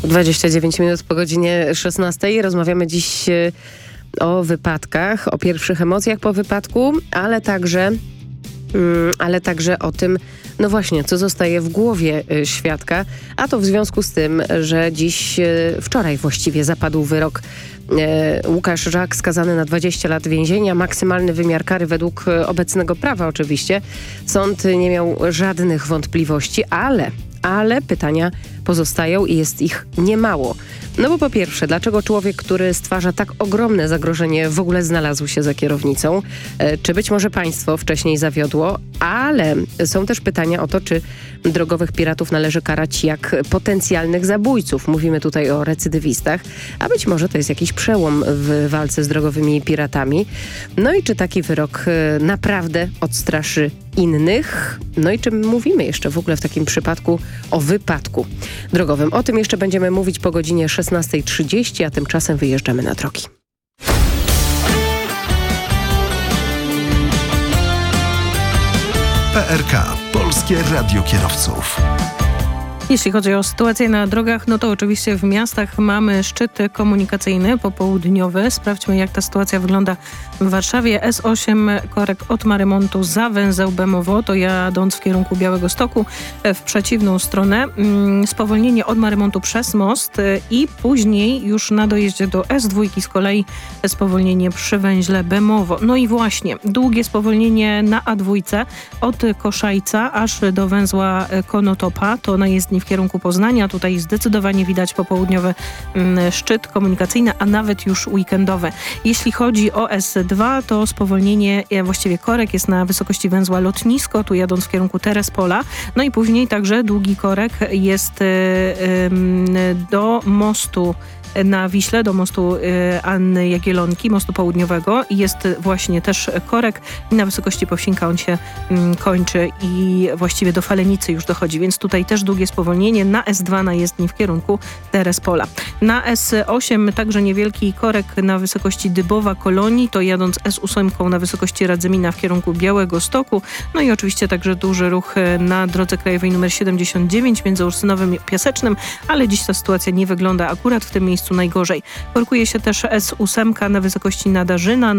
29 minut po godzinie 16. Rozmawiamy dziś o wypadkach, o pierwszych emocjach po wypadku, ale także o tym, no właśnie, co zostaje w głowie świadka, a to w związku z tym, że wczoraj właściwie zapadł wyrok. Łukasz Żak skazany na 20 lat więzienia, maksymalny wymiar kary według obecnego prawa oczywiście. Sąd nie miał żadnych wątpliwości, ale pytania pozostają i jest ich niemało. No bo po pierwsze, dlaczego człowiek, który stwarza tak ogromne zagrożenie, w ogóle znalazł się za kierownicą? Czy być może państwo wcześniej zawiodło? Ale są też pytania o to, czy drogowych piratów należy karać jak potencjalnych zabójców. Mówimy tutaj o recydywistach, a być może to jest jakiś przełom w walce z drogowymi piratami. No i czy taki wyrok naprawdę odstraszy innych? No i czy mówimy jeszcze w ogóle w takim przypadku o wypadku drogowym? O tym jeszcze będziemy mówić po godzinie 16:30, a tymczasem wyjeżdżamy na drogi. PRK, Polskie Radio Kierowców. Jeśli chodzi o sytuację na drogach, no to oczywiście w miastach mamy szczyt komunikacyjny popołudniowy. Sprawdźmy, jak ta sytuacja wygląda w Warszawie. S8 korek od Marymontu za węzeł Bemowo, to jadąc w kierunku Białegostoku w przeciwną stronę. Spowolnienie od Marymontu przez most i później już na dojeździe do S2 z kolei spowolnienie przy węźle Bemowo. No i właśnie, długie spowolnienie na A2 od Koszajca aż do węzła Konotopa, to na jezdni w kierunku Poznania. Tutaj zdecydowanie widać popołudniowy szczyt komunikacyjny, a nawet już weekendowy. Jeśli chodzi o S2, to spowolnienie, właściwie korek jest na wysokości węzła Lotnisko, tu jadąc w kierunku Terespola. No i później także długi korek jest do mostu na Wiśle, do mostu Anny Jagiellonki, mostu południowego i jest właśnie też korek i na wysokości Powsinka on się kończy i właściwie do Falenicy już dochodzi, więc tutaj też długie spowolnienie na S2 na jezdni w kierunku Terespola. Na S8 także niewielki korek na wysokości Dybowa Kolonii, to jadąc S8 na wysokości Radzymina w kierunku Białegostoku, no i oczywiście także duży ruch na drodze krajowej nr 79 między Ursynowem i Piasecznym, ale dziś ta sytuacja nie wygląda akurat w tym miejscu najgorzej. Korkuje się też S8 na wysokości Nadarzyna,